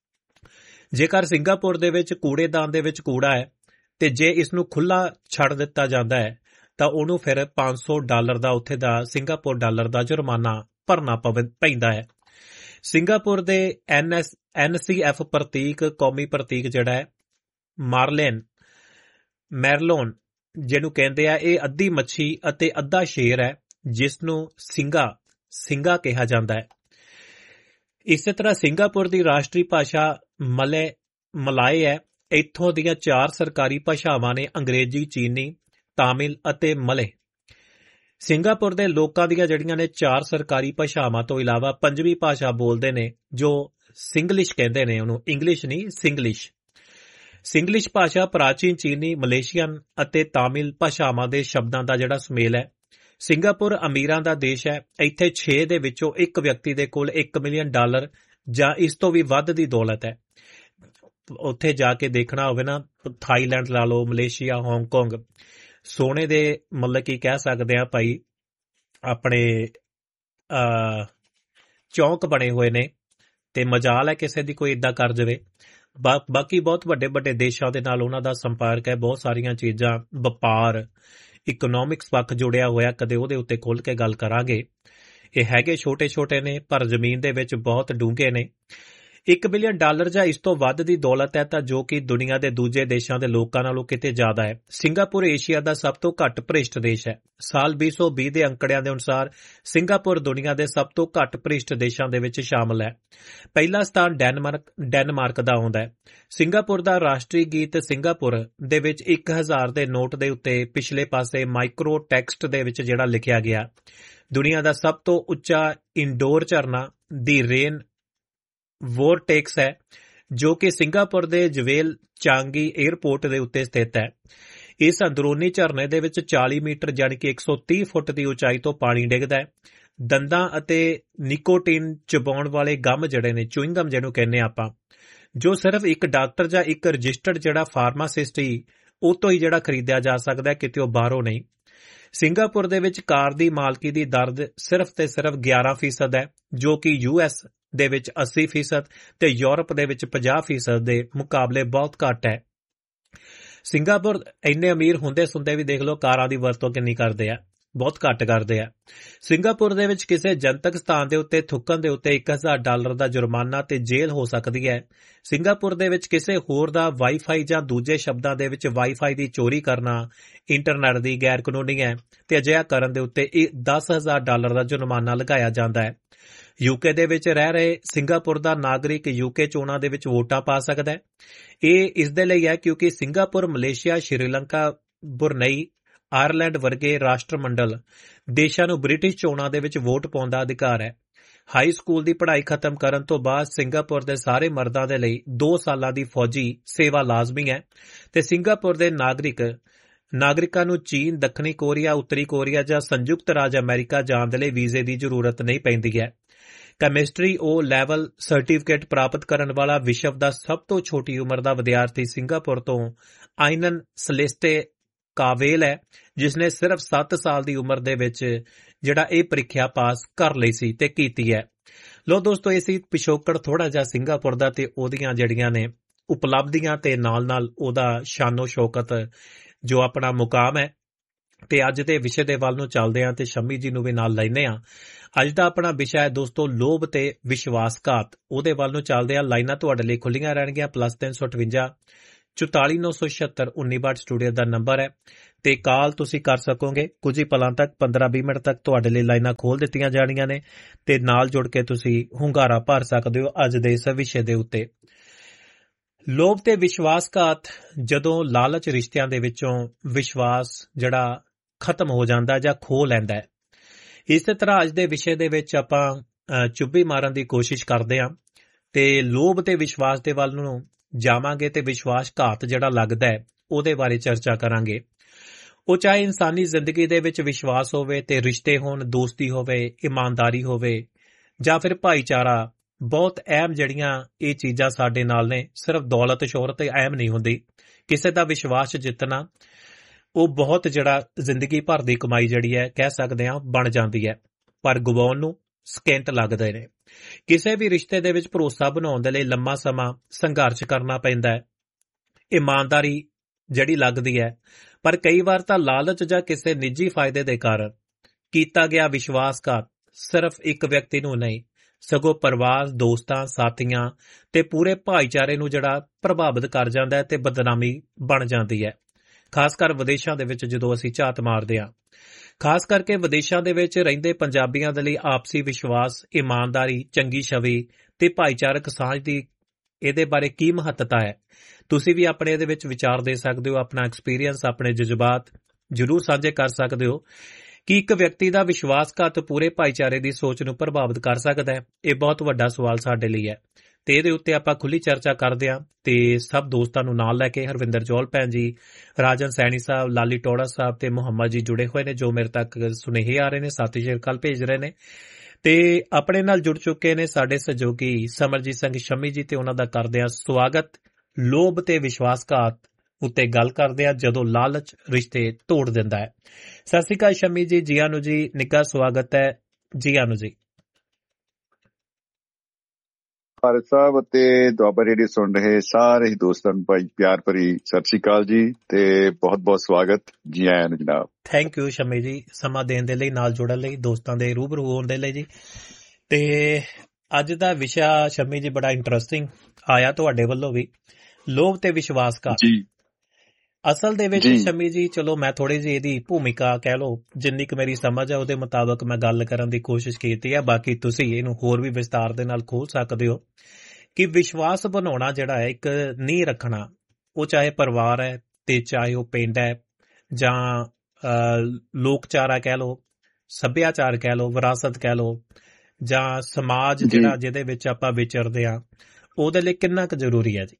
ਜੇਕਰ ਸਿੰਗਾਪੁਰ ਦੇ ਵਿੱਚ ਕੂੜੇਦਾਨ ਦੇ ਵਿੱਚ ਕੂੜਾ ਹੈ ਤੇ ਜੇ ਇਸ ਨੂੰ ਖੁੱਲਾ ਛੱਡ ਦਿੱਤਾ ਜਾਂਦਾ ਹੈ ਤਾਂ ਉਹਨੂੰ ਫਿਰ ਪੰਜ ਸੌ ਡਾਲਰ ਦਾ ਉੱਥੇ ਦਾ ਸਿੰਗਾਪੁਰ ਡਾਲਰ ਦਾ ਜੁਰਮਾਨਾ ਭਰਨਾ ਪੈਂਦਾ ਹੈ। ਸਿੰਗਾਪੁਰ ਦੇ ਐਨ ਐਸ ਐਨ ਸੀ ਐਫ ਪ੍ਰਤੀਕ, ਕੌਮੀ ਪ੍ਰਤੀਕ ਜਿਹੜਾ ਹੈ ਮਾਰਲੇਨ ਮੈਰਲੋਨ ਜਿਹਨੂੰ ਕਹਿੰਦੇ ਆ, ਇਹ ਅੱਧੀ ਮੱਛੀ ਅਤੇ ਅੱਧਾ ਸ਼ੇਰ ਹੈ ਜਿਸ ਨੂੰ ਸਿੰਗਾ ਸਿੰਗਾ ਕਿਹਾ ਜਾਂਦਾ ਹੈ। ਇਸੇ ਤਰ੍ਹਾਂ ਸਿੰਗਾਪੁਰ ਦੀ ਰਾਸ਼ਟਰੀ ਭਾਸ਼ਾ ਮਲੇ ਮਲਾਏ ਹੈ। ਇੱਥੋਂ ਦੀਆਂ ਚਾਰ ਸਰਕਾਰੀ ਭਾਸ਼ਾਵਾਂ ਨੇ ਅੰਗਰੇਜ਼ੀ, ਚੀਨੀ, ਤਾਮਿਲ ਅਤੇ ਮਲੇ। ਸਿੰਗਾਪੁਰ ਦੇ ਲੋਕਾਂ ਦੀਆਂ ਜਿਹੜੀਆਂ ਨੇ ਚਾਰ ਸਰਕਾਰੀ ਭਾਸ਼ਾਵਾਂ ਤੋਂ ਇਲਾਵਾ ਪੰਜਵੀਂ ਭਾਸ਼ਾ ਬੋਲਦੇ ਨੇ ਜੋ ਸਿੰਗਲਿਸ਼ ਕਹਿੰਦੇ ਨੇ, ਉਹਨੂੰ ਇੰਗਲਿਸ਼ ਨਹੀਂ ਸਿੰਗਲਿਸ਼। ਸਿੰਗਲਿਸ਼ ਭਾਸ਼ਾ ਪ੍ਰਾਚੀਨ ਚੀਨੀ, ਮਲੇਸ਼ੀਅਨ ਅਤੇ ਤਾਮਿਲ ਭਾਸ਼ਾਵਾਂ ਦੇ ਸ਼ਬਦਾਂ ਦਾ ਜਿਹੜਾ ਸੁਮੇਲ ਹੈ। ਸਿੰਗਾਪੁਰ ਅਮੀਰਾਂ ਦਾ ਦੇਸ਼ ਹੈ। ਇੱਥੇ ਛੇ ਦੇ ਵਿੱਚੋਂ ਇੱਕ ਵਿਅਕਤੀ ਦੇ ਕੋਲ ਇੱਕ ਮਿਲੀਅਨ ਡਾਲਰ ਜਾਂ ਇਸ ਤੋਂ ਵੀ ਵੱਧ ਦੀ ਦੌਲਤ ਹੈ। ਉੱਥੇ ਜਾ ਕੇ ਦੇਖਣਾ ਹੋਵੇ ਨਾ, ਥਾਈਲੈਂਡ ਲਾ ਲਓ, ਮਲੇਸ਼ੀਆ, ਹਾਂਗਕਾਂਗ, ਸੋਨੇ ਦੇ ਮਤਲਬ ਕੀ ਕਹਿ ਸਕਦੇ ਆ ਭਾਈ ਆਪਣੇ ਚੌਂਕ ਬਣੇ ਹੋਏ ਨੇ ਤੇ ਮਜਾਲ ਹੈ ਕਿਸੇ ਦੀ ਕੋਈ ਏਦਾਂ ਕਰ ਜਾਵੇ। ਬਾਕੀ ਬਹੁਤ ਵੱਡੇ ਵੱਡੇ ਦੇਸ਼ਾਂ ਦੇ ਨਾਲ ਉਹਨਾਂ ਦਾ ਸੰਪਰਕ ਹੈ, ਬਹੁਤ ਸਾਰੀਆਂ ਚੀਜ਼ਾਂ, ਵਪਾਰ, ਇਕਨੋਮਿਕਸ ਪੱਖ ਜੁੜਿਆ ਹੋਇਆ। ਕਦੇ ਉਹਦੇ ਉੱਤੇ ਖੁੱਲ੍ਹ ਕੇ ਗੱਲ ਕਰਾਂਗੇ। ਇਹ ਹੈਗੇ ਛੋਟੇ ਛੋਟੇ ਨੇ ਪਰ ਜ਼ਮੀਨ ਦੇ ਵਿੱਚ ਬਹੁਤ ਡੂੰਘੇ ਨੇ। ਇੱਕ ਬਿਲੀਅਨ ਡਾਲਰ ਜਾਂ ਇਸ ਤੋਂ ਵੱਧ ਦੀ ਦੌਲਤ ਹੈ ਤਾਂ ਜੋ ਕਿ ਦੁਨੀਆ ਦੇ ਦੂਜੇ ਦੇਸ਼ਾਂ ਦੇ ਲੋਕਾਂ ਨਾਲੋਂ ਕਿਤੇ ਜ਼ਿਆਦਾ ਹੈ। ਸਿੰਗਾਪੁਰ ਏਸ਼ੀਆ ਦਾ ਸਭ ਤੋਂ ਘੱਟ ਭ੍ਰਿਸ਼ਟ ਦੇਸ਼ ਹੈ। ਸਾਲ ਵੀਹ ਸੌ ਵੀਹ ਦੇ ਅੰਕੜਿਆਂ ਦੇ ਅਨੁਸਾਰ ਸਿੰਗਾਪੁਰ ਦੁਨੀਆ ਦੇ ਸਭ ਤੋਂ ਘੱਟ ਭ੍ਰਿਸ਼ਟ ਦੇਸ਼ਾਂ ਦੇ ਵਿੱਚ ਸ਼ਾਮਲ ਹੈ। ਪਹਿਲਾ ਸਥਾਨ ਡੈਨਮਾਰਕ ਡੈਨਮਾਰਕ ਦਾ ਆਉਂਦਾ ਹੈ। ਸਿੰਗਾਪੁਰ ਦਾ ਰਾਸ਼ਟਰੀ ਗੀਤ ਸਿੰਗਾਪੁਰ ਦੇ ਵਿੱਚ ਇੱਕ ਹਜ਼ਾਰ ਦੇ ਨੋਟ ਦੇ ਉੱਤੇ ਪਿਛਲੇ ਪਾਸੇ ਮਾਈਕਰੋ ਟੈਕਸਟ ਦੇ ਵਿੱਚ ਜਿਹੜਾ ਲਿਖਿਆ ਗਿਆ, ਦੁਨੀਆ ਦਾ ਸਭ ਤੋਂ ਉੱਚਾ ਇੰਡੋਰ ਝਰਨਾ ਦੀ ਰੇਨ ਵੋਰਟੇਕਸ ਹੈ ਜੋ ਕਿ ਸਿੰਗਾਪੁਰ ਦੇ ਜਵੇਲ ਚਾਂਗੀ 에ਅਰਪੋਰਟ ਦੇ ਉੱਤੇ ਸਥਿਤ ਹੈ। ਇਸ ਅੰਦਰੂਨੀ ਝਰਨੇ ਦੇ ਵਿੱਚ ਚਾਲੀ ਮੀਟਰ ਜਾਣੀ ਕਿ ਇੱਕ ਸੌ ਤੀਹ ਫੁੱਟ ਦੀ ਉਚਾਈ ਤੋਂ ਪਾਣੀ ਡਿੱਗਦਾ ਹੈ। ਦੰਦਾਂ ਅਤੇ ਨਿਕੋਟਿਨ ਚਬਾਉਣ ਵਾਲੇ ਗਮ ਜਿਹੜੇ ਨੇ, ਚੂਇੰਗਮ ਜਿਹਨੂੰ ਕਹਿੰਦੇ ਆਪਾਂ, ਜੋ ਸਿਰਫ ਇੱਕ ਡਾਕਟਰ ਜਾਂ ਇੱਕ ਰਜਿਸਟਰਡ ਜਿਹੜਾ ਫਾਰਮਾਸਿਸਟ ਹੀ ਉਹ ਤੋਂ ਹੀ ਜਿਹੜਾ ਖਰੀਦਿਆ ਜਾ ਸਕਦਾ, ਕਿਤੇ ਉਹ ਬਾਹਰੋਂ ਨਹੀਂ। ਸਿੰਗਾਪੁਰ ਦੇ ਵਿੱਚ ਕਾਰ ਦੀ ਮਾਲਕੀ ਦੀ ਦਰ ਸਿਰਫ ਤੇ ਸਿਰਫ ਗਿਆਰਾਂ ਫੀਸਦ ਹੈ ਜੋ ਕਿ ਯੂ ਐਸ ਦੇ ਵਿੱਚ ਅੱਸੀ ਫੀਸਦ ਤੇ ਯੂਰਪ ਦੇ ਵਿੱਚ ਪੰਜਾਹ ਫੀਸਦ ਦੇ ਮੁਕਾਬਲੇ ਬਹੁਤ ਘੱਟ ਹੈ। ਸਿੰਗਾਪੁਰ ਇੰਨੇ ਅਮੀਰ ਹੁੰਦੇ ਸੁਣਦੇ ਵੀ ਦੇਖ ਲਓ ਕਾਰਾਂ ਦੀ ਵਰਤੋਂ ਕਿੰਨੀ ਕਰਦੇ ਆ, ਬਹੁਤ ਘੱਟ ਕਰਦੇ ਆ। ਸਿੰਗਾਪੁਰ ਦੇ ਵਿੱਚ ਕਿਸੇ ਜਨਤਕ ਸਥਾਨ ਦੇ ਉੱਤੇ ਥੁੱਕਣ ਦੇ ਉੱਤੇ ਇੱਕ ਹਜ਼ਾਰ ਡਾਲਰ ਦਾ ਜੁਰਮਾਨਾ ਤੇ ਜੇਲ੍ਹ ਹੋ ਸਕਦੀ ਹੈ। ਸਿੰਗਾਪੁਰ ਦੇ ਵਿੱਚ ਕਿਸੇ ਹੋਰ ਦਾ ਵਾਈਫਾਈ ਜਾਂ ਦੂਜੇ ਸ਼ਬਦਾਂ ਦੇ ਵਿੱਚ ਵਾਈਫਾਈ ਦੀ ਚੋਰੀ ਕਰਨਾ ਇੰਟਰਨੈਟ ਦੀ ਗੈਰ ਕਾਨੂੰਨੀ ਹੈ ਤੇ ਅਜਿਹਾ ਕਰਨ ਦੇ ਉੱਤੇ ਦਸ ਹਜ਼ਾਰ ਡਾਲਰ ਦਾ ਜੁਰਮਾਨਾ ਲਗਾਇਆ ਜਾਂਦਾ ਹੈ। ਯੂਕੇ ਦੇ ਵਿੱਚ ਰਹਿ ਰਹੇ ਸਿੰਗਾਪੁਰ ਦਾ ਨਾਗਰਿਕ ਯੂਕੇ ਚੋਣਾਂ ਦੇ ਵਿੱਚ ਵੋਟਾਂ ਪਾ ਸਕਦਾ ਹੈ। ਇਹ ਇਸ ਦੇ ਲਈ ਹੈ ਕਿਉਂਕਿ ਸਿੰਗਾਪੁਰ ਮਲੇਸ਼ੀਆ, ਸ਼੍ਰੀਲੰਕਾ, ਬੁਰਨਈ, ਆਇਰਲੈਂਡ ਵਰਗੇ ਰਾਸ਼ਟਰਮੰਡਲ ਦੇਸ਼ਾਂ ਨੂੰ ਬ੍ਰਿਟਿਸ਼ ਚੋਣਾਂ ਦੇ ਵਿੱਚ ਵੋਟ ਪਾਉਣ ਦਾ ਅਧਿਕਾਰ ਹੈ। ਹਾਈ ਸਕੂਲ ਦੀ ਪੜ੍ਹਾਈ ਖਤਮ ਕਰਨ ਤੋਂ ਬਾਅਦ ਸਿੰਗਾਪੁਰ ਦੇ ਸਾਰੇ ਮਰਦਾਂ ਦੇ ਲਈ ਦੋ ਸਾਲਾਂ ਦੀ ਫੌਜੀ ਸੇਵਾ ਲਾਜ਼ਮੀ ਹੈ ਤੇ ਸਿੰਗਾਪੁਰ ਦੇ ਨਾਗਰਿਕ ਨਾਗਰਿਕਾਂ ਨੂੰ ਚੀਨ, ਦੱਖਣੀ ਕੋਰੀਆ, ਉੱਤਰੀ ਕੋਰੀਆ ਜਾਂ ਸੰਯੁਕਤ ਰਾਜ ਅਮਰੀਕਾ ਜਾਣ ਦੇ ਲਈ ਵੀਜ਼ੇ ਦੀ ਜ਼ਰੂਰਤ ਨਹੀਂ ਪੈਂਦੀ ਹੈ। ਕੈਮਿਸਟਰੀ ਓ ਲੈਵਲ ਸਰਟੀਫਿਕੇਟ ਪ੍ਰਾਪਤ ਕਰਨ ਵਾਲਾ ਵਿਸ਼ਵ ਦਾ ਸਭ ਤੋਂ ਛੋਟੀ ਉਮਰ ਦਾ ਵਿਦਿਆਰਥੀ ਸਿੰਗਾਪੁਰ ਤੋਂ ਆਇਨਨ ਸਲੇਸਟੇ ਕਾਵੇਲ ਹੈ ਜਿਸਨੇ ਸਿਰਫ ਸੱਤ ਸਾਲ ਦੀ ਉਮਰ ਦੇ ਵਿੱਚ ਜਿਹੜਾ ਇਹ ਪ੍ਰੀਖਿਆ ਪਾਸ ਕਰ ਲਈ ਸੀ ਤੇ ਕੀਤੀ ਹੈ। ਲੋ ਦੋਸਤੋ, ਇਹ ਸੀ ਪਿਛੋਕੜ ਥੋੜਾ ਜਿਹਾ ਸਿੰਗਾਪੁਰ ਦਾ ਤੇ ਉਹਦੀਆਂ ਜਿਹੜੀਆਂ ਨੇ ਉਪਲਬਧੀਆਂ ਤੇ ਨਾਲ ਨਾਲ ਉਹਦਾ ਸ਼ਾਨੋ ਸ਼ੌਕਤ ਜੋ ਆਪਣਾ ਮੁਕਾਮ ਹੈ। ਤੇ ਅੱਜ ਦੇ ਵਿਸ਼ੇ ਦੇ ਵੱਲ ਨੂੰ ਚੱਲਦੇ ਹਾਂ ਤੇ ਸ਼ਮੀ ਜੀ ਨੂੰ ਵੀ ਨਾਲ ਲੈਨੇ ਆ। ਅੱਜ ਦਾ ਆਪਣਾ ਵਿਸ਼ਾ ਹੈ ਦੋਸਤੋ ਲੋਭ ਤੇ ਵਿਸ਼ਵਾਸਘਾਤ। ਉਹਦੇ ਵੱਲ ਨੂੰ ਚੱਲਦੇ ਆ। ਲਾਈਨਾਂ ਤੁਹਾਡੇ ਲਈ ਖੁੱਲੀਆਂ ਰਹਿਣਗੀਆਂ। ਪਲੱਸ ਤਿੰਨ ਸੌ ਅਠਵੰਜਾ ਚੁਤਾਲੀ ਨੌ ਸੌ ਛਿਅੱਤਰ ਉੱਨੀ ਬਾਹਠ ਸਟੂਡੀਓ ਦਾ ਨੰਬਰ ਹੈ ਤੇ ਕਾਲ ਤੁਸੀਂ ਕਰ ਸਕੋਗੇ। ਕੁਝ ਹੀ ਪਲਾਂ ਤੱਕ ਪੰਦਰਾਂ ਵੀਹ ਮਿੰਟ ਤੱਕ ਤੁਹਾਡੇ ਲਈ ਲਾਈਨਾਂ ਖੋਲ ਦਿੱਤੀਆਂ ਜਾਣੀਆਂ ਨੇ ਤੇ ਨਾਲ ਜੁੜ ਕੇ ਤੁਸੀਂ ਹੁੰਗਾਰਾ ਭਰ ਸਕਦੇ ਹੋ ਅੱਜ ਦੇ ਇਸ ਵਿਸ਼ੇ ਦੇ ਉੱਤੇ। ਲੋਭ ਤੇ ਵਿਸ਼ਵਾਸਘਾਤ। ਜਦੋਂ ਲਾਲਚ ਰਿਸ਼ਤਿਆਂ ਦੇ ਵਿੱਚੋਂ ਵਿਸ਼ਵਾਸ ਜਿਹੜਾ ਖਤਮ ਹੋ ਜਾਂਦਾ ਜਾਂ ਖੋਹ ਲੈਂਦਾ ਹੈ। ਇਸੇ ਤਰ੍ਹਾਂ ਅੱਜ ਦੇ ਵਿਸ਼ੇ ਦੇ ਵਿੱਚ ਆਪਾਂ ਚੁੱਭੀ ਮਾਰਨ ਦੀ ਕੋਸ਼ਿਸ਼ ਕਰਦੇ ਹਾਂ ਤੇ ਲੋਭ ਤੇ ਵਿਸ਼ਵਾਸ ਦੇ ਵੱਲ ਨੂੰ ਜਾਵਾਂਗੇ ਤੇ ਵਿਸ਼ਵਾਸਘਾਤ ਜਿਹੜਾ ਲੱਗਦਾ ਹੈ ਉਹਦੇ ਬਾਰੇ ਚਰਚਾ ਕਰਾਂਗੇ। ਉਹ ਚਾਹੇ ਇਨਸਾਨੀ ਜ਼ਿੰਦਗੀ ਦੇ ਵਿੱਚ ਵਿਸ਼ਵਾਸ ਹੋਵੇ ਤੇ ਰਿਸ਼ਤੇ ਹੋਣ, ਦੋਸਤੀ ਹੋਵੇ, ਇਮਾਨਦਾਰੀ ਹੋਵੇ ਜਾਂ ਫਿਰ ਭਾਈਚਾਰਾ। ਬਹੁਤ ਅਹਿਮ ਜਿਹੜੀਆਂ ਇਹ ਚੀਜ਼ਾਂ ਸਾਡੇ ਨਾਲ ਨੇ। ਸਿਰਫ ਦੌਲਤ ਸ਼ੋਹਰਤ ਅਹਿਮ ਨਹੀਂ ਹੁੰਦੀ। ਕਿਸੇ ਦਾ ਵਿਸ਼ਵਾਸ ਜਿੱਤਣਾ ਉਹ ਬਹੁਤ ਜਿਹੜਾ ਜ਼ਿੰਦਗੀ ਭਰ ਦੀ ਕਮਾਈ ਜਿਹੜੀ ਹੈ ਕਹਿ ਸਕਦੇ ਹਾਂ ਬਣ ਜਾਂਦੀ ਹੈ, ਪਰ ਗਵਾਉਣ ਨੂੰ ਸਕਿੰਟ ਲੱਗਦੇ ਨੇ। ਕਿਸੇ ਵੀ ਰਿਸ਼ਤੇ ਦੇ ਵਿੱਚ ਭਰੋਸਾ ਬਣਾਉਣ ਦੇ ਲਈ ਲੰਮਾ ਸਮਾਂ ਸੰਘਰਸ਼ ਕਰਨਾ ਪੈਂਦਾ ਹੈ। ਇਮਾਨਦਾਰੀ ਜਿਹੜੀ ਲੱਗਦੀ ਹੈ, ਪਰ ਕਈ ਵਾਰ ਤਾਂ ਲਾਲਚ ਜਾਂ ਕਿਸੇ ਨਿੱਜੀ ਫਾਇਦੇ ਦੇ ਕਾਰਨ ਕੀਤਾ ਗਿਆ ਵਿਸ਼ਵਾਸਘਾਤ ਸਿਰਫ ਇੱਕ ਵਿਅਕਤੀ ਨੂੰ ਨਹੀਂ ਸਗੋਂ ਪਰਿਵਾਰ, ਦੋਸਤਾਂ, ਸਾਥੀਆਂ ਤੇ ਪੂਰੇ ਭਾਈਚਾਰੇ ਨੂੰ ਜਿਹੜਾ ਪ੍ਰਭਾਵਿਤ ਕਰ ਜਾਂਦਾ ਹੈ ਤੇ ਬਦਨਾਮੀ ਬਣ ਜਾਂਦੀ ਹੈ। ਖਾਸ ਕਰ ਵਿਦੇਸ਼ਾਂ ਦੇ ਵਿੱਚ ਜਦੋਂ ਅਸੀਂ ਝਾਤ ਮਾਰਦੇ ਹਾਂ, ਖਾਸ ਕਰਕੇ ਵਿਦੇਸ਼ਾਂ ਦੇ ਵਿੱਚ ਰਹਿੰਦੇ ਪੰਜਾਬੀਆਂ ਦੇ ਲਈ ਆਪਸੀ ਵਿਸ਼ਵਾਸ, ਇਮਾਨਦਾਰੀ, ਚੰਗੀ ਛਵੀ ਤੇ ਭਾਈਚਾਰਕ ਸਾਂਝ ਦੀ ਇਹਦੇ ਬਾਰੇ ਕੀ ਮਹੱਤਤਾ ਹੈ। ਤੁਸੀਂ ਵੀ ਆਪਣੇ ਇਹਦੇ ਵਿੱਚ ਵਿਚਾਰ ਦੇ ਸਕਦੇ ਹੋ। ਆਪਣਾ ਐਕਸਪੀਰੀਅੰਸ, ਆਪਣੇ ਜਜ਼ਬਾਤ ਜ਼ਰੂਰ ਸਾਂਝੇ ਕਰ ਸਕਦੇ ਹੋ ਕਿ ਇੱਕ ਵਿਅਕਤੀ ਦਾ ਵਿਸ਼ਵਾਸਘਾਤ ਪੂਰੇ ਭਾਈਚਾਰੇ ਦੀ ਸੋਚ ਨੂੰ ਪ੍ਰਭਾਵਿਤ ਕਰ ਸਕਦਾ ਹੈ। ਇਹ ਬਹੁਤ ਵੱਡਾ ਸਵਾਲ ਸਾਡੇ ਲਈ ਹੈ ਤੇ ਇਹਦੇ ਉੱਤੇ ਆਪਾਂ ਖੁੱਲੀ ਚਰਚਾ ਕਰਦੇ ਹਾਂ ਤੇ ਸਭ ਦੋਸਤਾਂ ਨੂੰ ਨਾਲ ਲੈ ਕੇ ਹਰਵਿੰਦਰ ਜੌਲ ਭੈਣ ਜੀ, ਰਾਜਨ ਸੈਣੀ ਸਾਹਿਬ, ਲਾਲੀ ਟੋੜਾ ਸਾਹਿਬ ਤੇ ਮੁਹੰਮਦ ਜੀ ਜੁੜੇ ਹੋਏ ਨੇ ਜੋ ਮੇਰੇ ਤੱਕ ਸੁਨੇਹੇ ਆ ਰਹੇ ਨੇ, ਸਾਥੀ ਸ਼ੇਰਕਲ ਭੇਜ ਰਹੇ ਨੇ ਤੇ ਆਪਣੇ ਨਾਲ ਜੁੜ ਚੁੱਕੇ ਨੇ ਸਾਡੇ ਸਹਿਯੋਗੀ ਸਮਰਜੀਤ ਸਿੰਘ ਸ਼ਮੀ ਜੀ ਤੇ ਉਹਨਾਂ ਦਾ ਕਰਦੇ ਆ ਸਵਾਗਤ। ਲੋਭ ਤੇ ਵਿਸ਼ਵਾਸਘਾਤ ਉੱਤੇ ਗੱਲ ਕਰਦੇ ਆ ਜਦੋਂ ਲਾਲਚ ਰਿਸ਼ਤੇ ਤੋੜ ਦਿੰਦਾ ਹੈ। ਸਤਿ ਸ਼੍ਰੀ ਅਕਾਲ ਸ਼ਮੀ ਜੀ, ਜੀ ਆਨੂ ਜੀ, ਨਿੱਘਾ ਸਵਾਗਤ ਹੈ। ਜੀ ਆਨੂ ਜੀ। ਭਾਰਤ ਸਾਹਿਬ ਅਤੇ ਦੁਆਬਾ ਰੇਡੀਓ ਸੁਣ ਰਹੇ ਸਾਰੇ ਹੀ ਦੋਸਤਾਂ ਨੂੰ ਭਾਈ ਪਿਆਰ ਭਰੀ ਸਤਿ ਸ਼੍ਰੀ ਅਕਾਲ ਜੀ ਤੇ ਬਹੁਤ ਬਹੁਤ ਸਵਾਗਤ। ਜੀ ਆਇਆਂ ਨੂੰ ਜਨਾਬ। ਥੈਂਕ ਯੂ ਸ਼ਮੀ ਜੀ, ਸਮਾਂ ਦੇਣ ਦੇ ਲਈ, ਨਾਲ ਜੁੜਨ ਲਈ, ਦੋਸਤਾਂ ਦੇ ਰੂਬਰੂ ਹੋਣ ਦੇ ਲਈ ਜੀ। ਤੇ ਅੱਜ ਦਾ ਵਿਸ਼ਾ ਸ਼ਮੀ ਜੀ ਬੜਾ ਇੰਟਰਸਟਿੰਗ ਆਇਆ ਤੁਹਾਡੇ ਵੱਲੋਂ ਵੀ, ਲੋਭ ਤੇ ਵਿਸ਼ਵਾਸਘਾਤ। ਜੀ ਅਸਲ ਦੇ ਵਿੱਚ ਸ਼ਮੀ ਜੀ, ਚਲੋ ਮੈਂ ਥੋੜੀ ਜਿਹੀ ਇਹਦੀ ਭੂਮਿਕਾ ਕਹਿ ਲਓ ਜਿੰਨੀ ਕੁ ਮੇਰੀ ਸਮਝ ਹੈ ਉਹਦੇ ਮੁਤਾਬਕ ਮੈਂ ਗੱਲ ਕਰਨ ਦੀ ਕੋਸ਼ਿਸ਼ ਕੀਤੀ ਹੈ। ਬਾਕੀ ਤੁਸੀਂ ਇਹਨੂੰ ਹੋਰ ਵੀ ਵਿਸਤਾਰ ਦੇ ਨਾਲ ਖੋਲ ਸਕਦੇ ਹੋ ਕਿ ਵਿਸ਼ਵਾਸ ਬਣਾਉਣਾ ਜਿਹੜਾ ਹੈ, ਇੱਕ ਨੀਂਹ ਰੱਖਣਾ, ਉਹ ਚਾਹੇ ਪਰਿਵਾਰ ਹੈ ਤੇ ਚਾਹੇ ਉਹ ਪਿੰਡ ਹੈ ਜਾਂ ਲੋਕਚਾਰਾ ਕਹਿ ਲਓ, ਸੱਭਿਆਚਾਰ ਕਹਿ ਲਓ, ਵਿਰਾਸਤ ਕਹਿ ਲਓ ਜਾਂ ਸਮਾਜ ਜਿਹੜਾ ਜਿਹਦੇ ਵਿੱਚ ਆਪਾਂ ਵਿਚਰਦੇ ਹਾਂ, ਉਹਦੇ ਲਈ ਕਿੰਨਾ ਕੁ ਜ਼ਰੂਰੀ ਹੈ ਜੀ?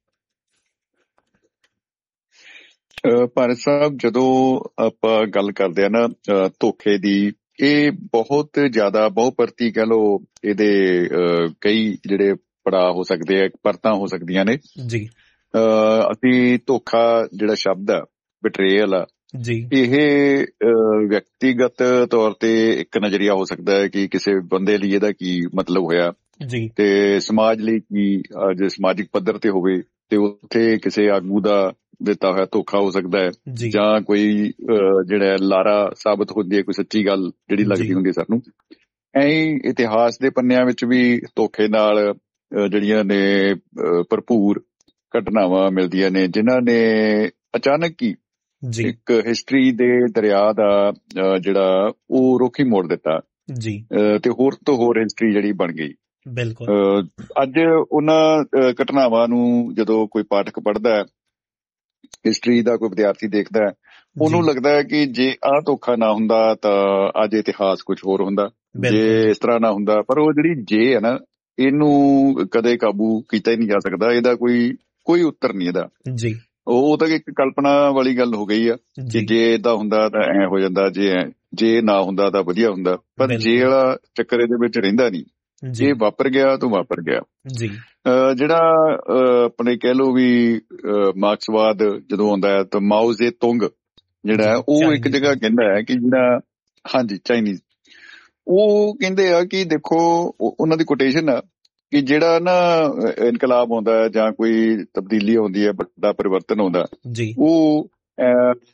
ਭਾਰਤ ਸਾਹਿਬ, ਜਦੋਂ ਆਪਾਂ ਗੱਲ ਕਰਦੇ ਆ ਨਾ ਧੋਖੇ ਦੀ, ਇਹ ਬਹੁਤ ਜ਼ਿਆਦਾ ਬਹੁਪਰਤੀ ਕਹਿ ਲਓ, ਇਹਦੇ ਕਈ ਜਿਹੜੇ ਪੜਾਅ ਹੋ ਸਕਦੇ ਆ, ਪਰਤਾਂ ਹੋ ਸਕਦੀਆਂ ਨੇ ਜੀ। ਅਸੀਂ ਧੋਖਾ ਜਿਹੜਾ ਸ਼ਬਦ ਆ, ਬਿਟਰੇਅਲ ਆ ਜੀ, ਇਹ ਵਿਅਕਤੀਗਤ ਤੌਰ ਤੇ ਇੱਕ ਨਜ਼ਰੀਆ ਹੋ ਸਕਦਾ ਹੈ ਕਿ ਕਿਸੇ ਬੰਦੇ ਲਈ ਇਹਦਾ ਕੀ ਮਤਲਬ ਹੋਇਆ ਜੀ, ਤੇ ਸਮਾਜ ਲਈ ਕੀ, ਜੇ ਸਮਾਜਿਕ ਪੱਧਰ ਤੇ ਹੋਵੇ ਤੇ ਉੱਥੇ ਕਿਸੇ ਆਗੂ ਦਾ ਦਿੱਤਾ ਹੋਇਆ ਧੋਖਾ ਹੋ ਸਕਦਾ ਹੈ ਜਾਂ ਕੋਈ ਜਿਹੜਾ ਲਾਰਾ ਸਾਬਤ ਹੁੰਦੀ ਹੈ, ਕੋਈ ਸੱਚੀ ਗੱਲ ਜਿਹੜੀ ਲੱਗਦੀ ਹੁੰਦੀ ਹੈ ਸਾਨੂੰ। ਐਂ ਇਤਿਹਾਸ ਦੇ ਪੰਨਿਆਂ ਵਿੱਚ ਵੀ ਧੋਖੇ ਨਾਲ ਜਿਹੜੀਆਂ ਨੇ ਭਰਪੂਰ ਘਟਨਾਵਾਂ ਮਿਲਦੀਆਂ ਨੇ ਜਿਨ੍ਹਾਂ ਨੇ ਅਚਾਨਕ ਹੀ ਇੱਕ ਹਿਸਟਰੀ ਦੇ ਦਰਿਆ ਦਾ ਜਿਹੜਾ ਉਹ ਰੁੱਖ ਹੀ ਮੋੜ ਦਿੱਤਾ ਜੀ ਤੇ ਹੋਰ ਤੋਂ ਹੋਰ ਹਿਸਟਰੀ ਜਿਹੜੀ ਬਣ ਗਈ। ਬਿਲਕੁਲ। ਅੱਜ ਉਹਨਾਂ ਘਟਨਾਵਾਂ ਨੂੰ ਜਦੋਂ ਕੋਈ ਪਾਠਕ ਪੜ੍ਹਦਾ ਹੈ, ਹਿਸਟਰੀ ਦਾ ਕੋਈ ਵਿਦਿਆਰਥੀ ਦੇਖਦਾ ਹੈ, ਉਹਨੂੰ ਲੱਗਦਾ ਹੈ ਕਿ ਜੇ ਆਹ ਧੋਖਾ ਨਾ ਹੁੰਦਾ ਤਾਂ ਅੱਜ ਇਤਿਹਾਸ ਕੁਝ ਹੋਰ ਹੁੰਦਾ, ਜੇ ਇਸ ਤਰ੍ਹਾਂ ਨਾ ਹੁੰਦਾ। ਪਰ ਉਹ ਜਿਹੜੀ ਜੇ ਹੈ ਨਾ, ਇਹਨੂੰ ਕਦੇ ਕਾਬੂ ਕੀਤਾ ਹੀ ਨਹੀਂ ਜਾ ਸਕਦਾ। ਇਹਦਾ ਕੋਈ ਕੋਈ ਉੱਤਰ ਨਹੀਂ ਇਹਦਾ ਜੀ। ਉਹ ਤਾਂ ਇੱਕ ਕਲਪਨਾ ਵਾਲੀ ਗੱਲ ਹੋ ਗਈ ਆ ਕਿ ਜੇ ਏਦਾਂ ਹੁੰਦਾ ਤਾਂ ਐ ਹੋ ਜਾਂਦਾ, ਜੇ ਜੇ ਨਾ ਹੁੰਦਾ ਤਾਂ ਵਧੀਆ ਹੁੰਦਾ। ਪਰ ਜੇ ਵਾਲਾ ਚੱਕਰ ਇਹਦੇ ਵਿੱਚ ਰਹਿੰਦਾ ਨਹੀਂ। ਜੇ ਵਾਪਰ ਗਿਆ ਤਾਂ ਵਾਪਰ ਗਿਆ ਜੀ। ਜਿਹੜਾ ਆਪਣੇ ਕਹਿ ਲਓ ਵੀ ਮਾਰਕਸਵਾਦ ਜਦੋਂ ਆਉਂਦਾ ਹੈ ਤਾਂ ਮਾਓ ਜ਼ੇ ਤੁੰਗ ਜਿਹੜਾ ਹੈ ਉਹ ਇੱਕ ਜਗ੍ਹਾ ਕਹਿੰਦਾ ਹੈ ਕਿ ਜਿਹੜਾ, ਹਾਂਜੀ, ਚਾਈਨੀਜ਼, ਉਹ ਕਹਿੰਦੇ ਆ ਕਿ ਦੇਖੋ ਉਹਨਾਂ ਦੀ ਕੋਟੇਸ਼ਨ ਆ ਕਿ ਜਿਹੜਾ ਨਾ ਇਨਕਲਾਬ ਆਉਂਦਾ ਹੈ ਜਾਂ ਕੋਈ ਤਬਦੀਲੀ ਆਉਂਦੀ ਹੈ, ਵੱਡਾ ਪਰਿਵਰਤਨ ਆਉਂਦਾ, ਉਹ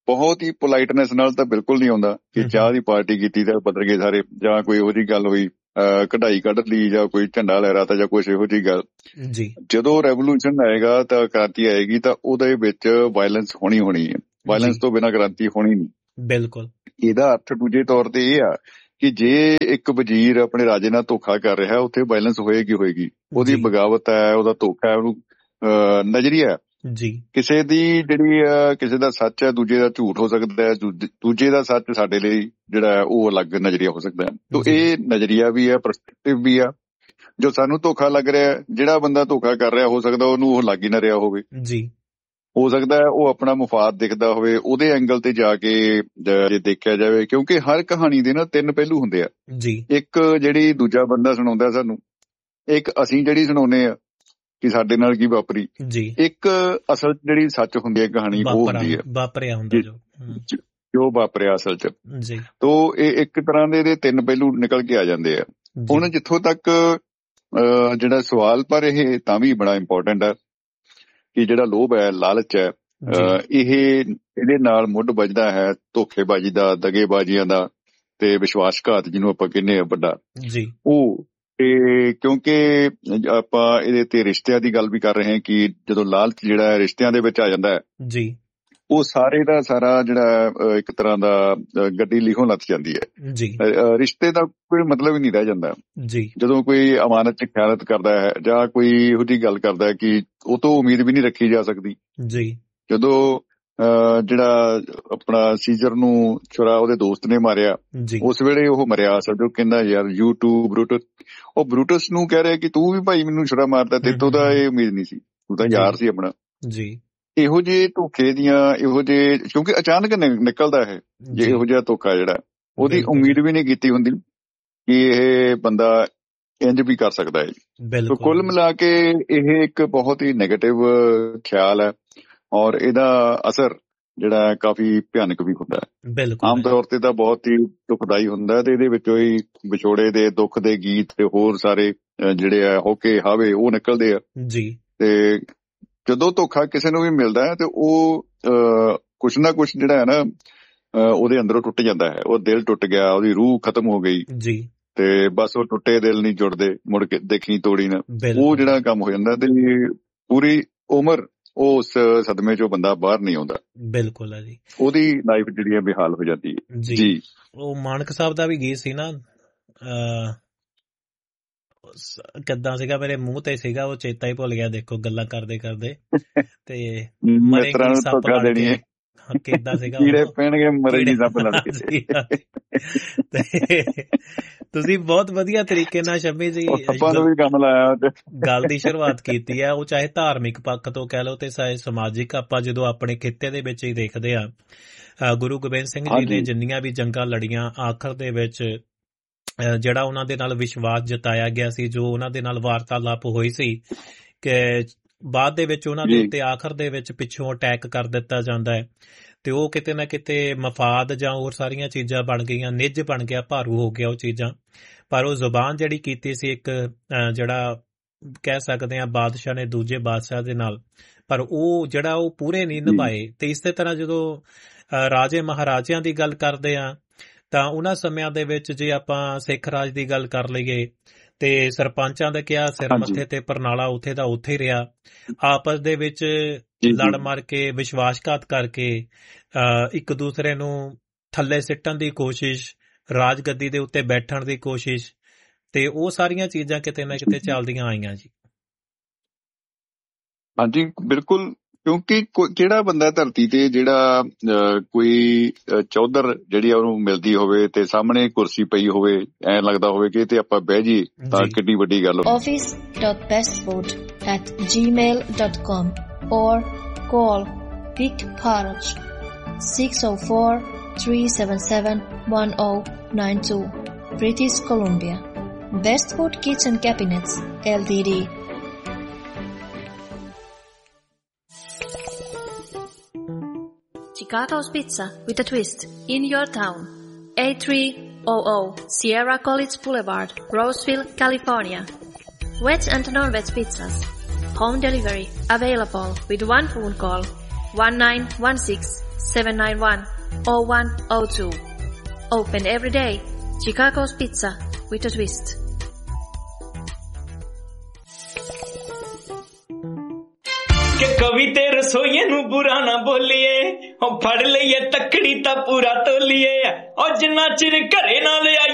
ਬਹੁਤ ਹੀ ਪੋਲਾਈਟਨੈਸ ਨਾਲ ਤਾਂ ਬਿਲਕੁਲ ਨਹੀਂ ਆਉਂਦਾ ਕਿ ਚਾਹ ਦੀ ਪਾਰਟੀ ਕੀਤੀ ਤਾਂ ਬਦਲ ਗਏ ਸਾਰੇ, ਜਾਂ ਕੋਈ ਇਹੋ ਜਿਹੀ ਗੱਲ ਹੋਈ ਕਢਾਈ ਕੱਢ ਲਈ ਜਾਂ ਕੋਈ ਝੰਡਾ ਲਹਿਰਾਤਾ ਜਾਂ ਕੁਛ ਇਹੋ ਜਿਹੀ ਗੱਲ। ਜਦੋਂ ਰੈਵੋਲੂਸ਼ਨ ਆਏਗਾ ਤਾਂ ਕ੍ਰਾਂਤੀ ਆਏਗੀ ਤਾਂ ਉਹਦੇ ਵਿੱਚ ਵਾਇਲੈਂਸ ਹੋਣੀ ਹੋਣੀ ਹੈ, ਵਾਇਲੈਂਸ ਤੋਂ ਬਿਨਾਂ ਕ੍ਰਾਂਤੀ ਹੋਣੀ ਨਹੀਂ। ਬਿਲਕੁਲ। ਇਹਦਾ ਅਰਥ ਦੂਜੇ ਤੌਰ ਤੇ ਇਹ ਆ ਕਿ ਜੇ ਇੱਕ ਵਜ਼ੀਰ ਆਪਣੇ ਰਾਜੇ ਨਾਲ ਧੋਖਾ ਕਰ ਰਿਹਾ ਉੱਥੇ ਵਾਇਲੈਂਸ ਹੋਏਗੀ ਹੋਏਗੀ ਉਹਦੀ ਬਗਾਵਤ ਹੈ, ਉਹਦਾ ਧੋਖਾ ਹੈ, ਉਹਨੂੰ ਨਜ਼ਰੀਆ ਜੀ ਕਿਸੇ ਦੀ ਜਿਹੜੀ ਕਿਸੇ ਦਾ ਸੱਚ ਹੈ ਦੂਜੇ ਦਾ ਝੂਠ ਹੋ ਸਕਦਾ ਹੈ, ਦੂਜੇ ਦਾ ਸੱਚ ਸਾਡੇ ਲਈ ਜਿਹੜਾ ਹੈ ਉਹ ਅਲੱਗ ਨਜ਼ਰੀਆ ਹੋ ਸਕਦਾ ਹੈ। ਤੋ ਇਹ ਨਜ਼ਰੀਆ ਵੀ ਹੈ, ਪਰਸਪੈਕਟਿਵ ਵੀ ਆ। ਜੋ ਸਾਨੂੰ ਧੋਖਾ ਲੱਗ ਰਿਹਾ, ਜਿਹੜਾ ਬੰਦਾ ਧੋਖਾ ਕਰ ਰਿਹਾ ਹੋ ਸਕਦਾ ਉਹਨੂੰ ਉਹ ਲੱਗ ਹੀ ਨਾ ਰਿਹਾ ਹੋਵੇ ਜੀ, ਹੋ ਸਕਦਾ ਹੈ ਉਹ ਆਪਣਾ ਮੁਫਾਦ ਦਿਖਦਾ ਹੋਵੇ, ਉਹਦੇ ਐਂਗਲ ਤੇ ਜਾ ਕੇ ਜੇ ਦੇਖਿਆ ਜਾਵੇ, ਕਿਉਂਕਿ ਹਰ ਕਹਾਣੀ ਦੇ ਨਾ ਤਿੰਨ ਪਹਿਲੂ ਹੁੰਦੇ ਆ ਜੀ। ਇੱਕ ਜਿਹੜੀ ਦੂਜਾ ਬੰਦਾ ਸੁਣਾਉਂਦਾ ਸਾਨੂੰ, ਇੱਕ ਅਸੀਂ ਜਿਹੜੀ ਸੁਣਾਉਂਦੇ ਆ ਕਿ ਸਾਡੇ ਨਾਲ ਕੀ ਵਾਪਰੀ ਜੀ, ਇੱਕ ਅਸਲ ਜਿਹੜੀ ਸੱਚ ਹੁੰਦੀ ਹੈ ਕਹਾਣੀ ਉਹ ਹੁੰਦੀ ਹੈ ਵਾਪਰਿਆ ਹੁੰਦਾ ਜੋ ਜੋ ਵਾਪਰਿਆ ਅਸਲ ਚ ਜੀ। ਤੋ ਇਹ ਇੱਕ ਤਰ੍ਹਾਂ ਦੇ ਇਹਦੇ ਤਿੰਨ ਪਹਿਲੂ ਨਿਕਲ ਕੇ ਆ ਜਾਂਦੇ ਆ। ਹੁਣ ਜਿੱਥੋਂ ਤੱਕ ਜਿਹੜਾ ਸਵਾਲ ਪਰ ਇਹ ਤਾਂ ਵੀ ਬੜਾ ਇੰਪੋਰਟੈਂਟ ਹੈ ਕਿ ਜਿਹੜਾ ਲੋਭ ਹੈ, ਲਾਲਚ ਹੈ, ਇਹ ਇਹਦੇ ਨਾਲ ਮੁੱਢ ਵੱਜਦਾ ਹੈ ਧੋਖੇਬਾਜ਼ੀ ਦਾ, ਦਗੇਬਾਜ਼ੀਆਂ ਦਾ ਤੇ ਵਿਸ਼ਵਾਸਘਾਤ ਜਿਹਨੂੰ ਆਪਾਂ ਕਹਿੰਦੇ ਆ ਵੱਡਾ ਜੀ ਉਹ। ਤੇ ਕਿਉਂਕਿ ਆਪਾਂ ਇਹਦੇ ਤੇ ਰਿਸ਼ਤਿਆਂ ਦੀ ਗੱਲ ਵੀ ਕਰ ਰਹੇ ਹਾਂ ਕਿ ਜਦੋਂ ਲਾਲਚ ਜਿਹੜਾ ਹੈ ਰਿਸ਼ਤਿਆਂ ਦੇ ਵਿੱਚ ਆ ਜਾਂਦਾ ਹੈ ਜੀ, ਉਹ ਸਾਰੇ ਦਾ ਸਾਰਾ ਜਿਹੜਾ ਇੱਕ ਤਰ੍ਹਾਂ ਦਾ ਗੱਡੀ ਲਿਖੋਂ ਲੱਥ ਜਾਂਦੀ ਹੈ ਜੀ। ਰਿਸ਼ਤੇ ਦਾ ਕੋਈ ਮਤਲਬ ਹੀ ਨਹੀਂ ਰਹਿ ਜਾਂਦਾ ਜੀ। ਜਦੋਂ ਕੋਈ ਅਮਾਨਤ ਚ ਖਿਆਨਤ ਕਰਦਾ ਹੈ ਜਾਂ ਕੋਈ ਇਹੋ ਜਿਹੀ ਗੱਲ ਕਰਦਾ ਹੈ ਕਿ ਉਹ ਤੋਂ ਉਮੀਦ ਵੀ ਨਹੀਂ ਰੱਖੀ ਜਾ ਸਕਦੀ ਜੀ। ਜਦੋਂ ਜਿਹੜਾ ਆਪਣਾ ਸੀਜ਼ਰ ਨੂੰ ਛੁਰਾ ਉਹਦੇ ਦੋਸਤ ਨੇ ਮਾਰਿਆ, ਉਸ ਵੇਲੇ ਉਹ ਮਰਿਆ ਅਸਲ ਜੋ ਕਹਿੰਦਾ ਯਾਰ ਯੂ ਟੂ ਬਰੂਟਸ, ਉਹ ਬਰੂਟਸ ਨੂੰ ਕਹਿ ਰਿਹਾ ਕਿ ਤੂੰ ਵੀ ਭਾਈ ਮੈਨੂੰ ਛੁਰਾ ਮਾਰਦਾ, ਤੇਤੋਂ ਤਾਂ ਇਹ ਉਮੀਦ ਨਹੀਂ ਸੀ, ਤੂੰ ਤਾਂ ਯਾਰ ਸੀ ਆਪਣਾ ਜੀ। ਇਹੋ ਜਿਹੇ ਧੋਖੇ ਦੀਆਂ ਇਹੋ ਜਿਹੇ, ਕਿਉਂਕਿ ਅਚਾਨਕ ਨਿਕਲਦਾ ਹੈ ਜੇ ਇਹੋ ਜਿਹਾ ਧੋਖਾ ਜਿਹੜਾ ਉਹਦੀ ਉਮੀਦ ਵੀ ਨਹੀਂ ਕੀਤੀ ਹੁੰਦੀ ਕਿ ਇਹ ਬੰਦਾ ਇੰਝ ਵੀ ਕਰ ਸਕਦਾ ਹੈ। ਸੋ ਕੁੱਲ ਮਿਲਾ ਕੇ ਇਹ ਇੱਕ ਬਹੁਤ ਹੀ ਨੈਗੇਟਿਵ ਖਿਆਲ ਹੈ ਔਰ ਇਹਦਾ ਅਸਰ ਜਿਹੜਾ ਕਾਫੀ ਭਿਆਨਕ ਵੀ ਹੁੰਦਾ ਹੈ। ਆਮ ਤੌਰ ਤੇ ਤਾਂ ਬਹੁਤ ਹੀ ਦੁਖਦਾਈ ਹੁੰਦਾ ਤੇ ਇਹਦੇ ਵਿੱਚੋਂ ਹੀ ਵਿਛੋੜੇ ਦੇ ਦੁੱਖ ਦੇ ਗੀਤ ਤੇ ਹੋਰ ਸਾਰੇ ਜਿਹੜੇ ਆ ਹੋਕੇ ਹਾਵੇ ਉਹ ਨਿਕਲਦੇ ਆ ਜੀ। ਤੇ ਜਦੋਂ ਧੋਖਾ ਕਿਸੇ ਨੂੰ ਵੀ ਮਿਲਦਾ ਹੈ ਤੇ ਉਹ ਕੁਛ ਨਾ ਕੁਛ ਜਿਹੜਾ ਹੈ ਨਾ ਉਹਦੇ ਅੰਦਰੋਂ ਟੁੱਟ ਜਾਂਦਾ ਹੈ, ਉਹ ਦਿਲ ਟੁੱਟ ਗਿਆ, ਉਹਦੀ ਰੂਹ ਖਤਮ ਹੋ ਗਈ ਜੀ। ਤੇ ਬਸ ਉਹ ਟੁੱਟੇ ਦਿਲ ਨਹੀਂ ਜੁੜਦੇ ਮੁੜ ਕੇ ਦੇਖੀ ਤੋੜੀ ਨਾ, ਉਹ ਜਿਹੜਾ ਕੰਮ ਹੋ ਜਾਂਦਾ ਤੇ ਪੂਰੀ ਉਮਰ ਉਹ ਉਸ ਸਦਮੇ ਚੋਂ ਬੰਦਾ ਬਾਹਰ ਨਹੀਂ ਆਉਂਦਾ। ਬਿਲਕੁਲ ਹੈ ਜੀ, ਉਹਦੀ ਲਾਈਫ ਜਿਹੜੀ ਹੈ ਬੇਹਾਲ ਹੋ ਜਾਂਦੀ ਹੈ ਜੀ। ਉਹ ਮਾਨਕ ਸਾਹਿਬ ਦਾ ਵੀ ਗੀਤ ਸੀ ਨਾ, ਕਿੱਦਾਂ ਸੀਗਾ, ਮੇਰੇ ਮੂੰਹ ਤੇ ਸੀਗਾ, ਉਹ ਚੇਤਾ ਹੀ ਭੁੱਲ ਗਿਆ ਦੇਖੋ ਗੱਲਾਂ ਕਰਦੇ ਕਰਦੇ। ਤੇ ਕਿੱਦਾਂ ਸੀਗਾ, ਕੀੜੇ ਪੈਣਗੇ ਮਰੇ ਨਹੀਂ ਸੱਪ ਲੜ ਕੇ। ਤੁਸੀਂ ਬਹੁਤ ਵਧੀਆ ਤਰੀਕੇ ਨਾਲ ਸ਼ਮੀ ਜੀ ਗੱਲ ਦੀ ਸ਼ੁਰੂਆਤ ਕੀਤੀ ਹੈ, ਉਹ ਚਾਹੇ ਧਾਰਮਿਕ ਪੱਖ ਤੋਂ ਕਹਿ ਲਓ ਤੇ ਚਾਹੇ ਸਮਾਜਿਕ। ਆਪਾਂ ਜਦੋਂ ਆਪਣੇ ਖਿੱਤੇ ਦੇ ਵਿੱਚ ਹੀ ਦੇਖਦੇ ਆ, ਗੁਰੂ ਗੋਬਿੰਦ ਸਿੰਘ ਜੀ ਨੇ ਜਿੰਨੀਆਂ ਵੀ ਜੰਗਾਂ ਲੜੀਆਂ, ਆਖਰ ਦੇ ਵਿੱਚ ਜਿਹੜਾ ਉਹਨਾਂ ਦੇ ਨਾਲ ਵਿਸ਼ਵਾਸ ਜਤਾਇਆ ਗਿਆ ਸੀ, ਜੋ ਉਹਨਾਂ ਦੇ ਨਾਲ ਵਾਰਤਾਲਾਪ ਹੋਈ ਸੀ ਕਿ ਬਾਅਦ ਦੇ ਵਿੱਚ ਉਹਨਾਂ ਦੇ ਉੱਤੇ ਆਖਰ ਦੇ ਵਿੱਚ ਪਿੱਛੋਂ ਅਟੈਕ ਕਰ ਦਿੱਤਾ ਜਾਂਦਾ ਹੈ ਤੇ ਉਹ ਕਿਤੇ ਨਾ ਕਿਤੇ ਮਫਾਦ ਜਾਂ ਹੋਰ ਸਾਰੀਆਂ ਚੀਜ਼ਾਂ ਬਣ ਗਈਆਂ, ਨਿੱਜ ਬਣ ਗਿਆ, ਭਾਰੂ ਹੋ ਗਿਆ ਉਹ ਚੀਜ਼ਾਂ। ਪਰ ਉਹ ਜ਼ੁਬਾਨ ਜਿਹੜੀ ਕੀਤੀ ਸੀ ਇੱਕ ਜਿਹੜਾ ਕਹਿ ਸਕਦੇ ਹਾਂ ਬਾਦਸ਼ਾਹ ਨੇ ਦੂਜੇ ਬਾਦਸ਼ਾਹ ਦੇ ਨਾਲ, ਪਰ ਉਹ ਜਿਹੜਾ ਉਹ ਪੂਰੇ ਨਹੀਂ ਨਿਭਾਏ। ਤੇ ਇਸੇ ਤਰ੍ਹਾਂ ਜਦੋਂ ਰਾਜੇ ਮਹਾਰਾਜਿਆਂ ਦੀ ਗੱਲ ਕਰਦੇ ਆ ਤਾਂ ਉਹਨਾਂ ਸਮਿਆਂ ਦੇ ਵਿੱਚ ਜੇ ਆਪਾਂ ਸਿੱਖ ਰਾਜ ਦੀ ਗੱਲ ਕਰ ਲਈਏ ਤੇ ਸਰਪੰਚਾਂ ਦਾ ਕਿਹਾ ਸਿਰ ਮੱਥੇ ਤੇ ਪਰਨਾਲਾ ਉੱਥੇ ਦਾ ਉੱਥੇ ਰਿਹਾ, ਆਪਸ ਦੇ ਵਿੱਚ ਲੜ ਮਰ ਕੇ ਵਿਸ਼ਵਾਸਘਾਤ ਕਰਕੇ ਇੱਕ ਦੂਸਰੇ ਨੂੰ ਥੱਲੇ ਸਿੱਟਣ ਦੀ ਕੋਸ਼ਿਸ਼, ਰਾਜ ਗੱਦੀ ਦੇ ਉੱਤੇ ਬੈਠਣ ਦੀ ਕੋਸ਼ਿਸ਼, ਤੇ ਉਹ ਸਾਰੀਆਂ ਚੀਜ਼ਾਂ ਕਿਤੇ ਨਾ ਕਿਤੇ ਚੱਲਦੀਆਂ ਆਈਆਂ ਜੀ। ਹਾਂਜੀ ਬਿਲਕੁਲ, ਕਿਉਂਕਿ ਕਿਹੜਾ ਬੰਦਾ ਧਰਤੀ ਤੇ ਜਿਹੜਾ ਕੋਈ ਚੌਧਰ ਜਿਹੜੀ ਉਹਨੂੰ ਮਿਲਦੀ ਹੋਵੇ ਤੇ ਸਾਹਮਣੇ ਕੁਰਸੀ ਪਈ ਹੋਵੇ, ਐਂ ਲੱਗਦਾ ਹੋਵੇ ਕਿ ਤੇ ਆਪਾਂ ਬਹਿ ਜੀ ਤਾਂ ਕਿੰਨੀ ਵੱਡੀ ਗੱਲ ਹੋਵੇ। office dot bestfood at gmail dot com or call Vic Paraj six oh four three seven seven one oh nine two, British Columbia. Bestfood Kitchen Cabinets Ltd. Chicago's Pizza with a twist in your town. eight three hundred Sierra College Boulevard, Roseville, California. Veg and non-veg pizzas. Home delivery available with one phone call. one nine one six seven nine one zero one zero two. Open every day. Chicago's Pizza with a twist. ਕਿ ਕਵੀ ਤੇ ਰਸੋਈਏ ਨੂੰ ਬੁਰਾ ਨਾ ਬੋਲੀਏ ਉਹ ਫੜ ਲਈਏ ਤੱਕੜੀ ਤਾਂ ਪੂਰਾ ਤੋਲੀਏ ਉਹ ਜਿੰਨਾ ਚਿਰ ਘਰੇ ਨਾ ਲਿਆਈ